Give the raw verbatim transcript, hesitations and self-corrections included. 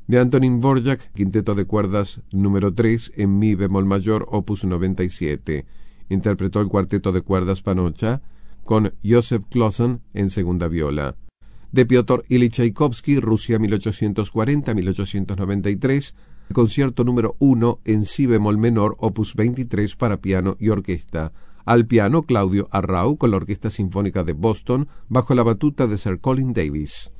De Antonín Dvorak, quinteto de cuerdas número tres en mi bemol mayor, opus noventa y siete. Interpretó el cuarteto de cuerdas Panocha con Joseph Clausen en segunda viola. De Piotr Ilich Tchaikovsky, Rusia mil ochocientos cuarenta a mil ochocientos noventa y tres, concierto número uno en si bemol menor, opus veintitrés para piano y orquesta. Al piano, Claudio Arrau con la Orquesta Sinfónica de Boston, bajo la batuta de Sir Colin Davis.